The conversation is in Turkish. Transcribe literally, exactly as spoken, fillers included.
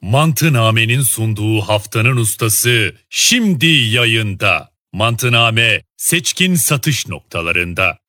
Mantıname'nin sunduğu haftanın ustası şimdi yayında. Mantıname seçkin satış noktalarında.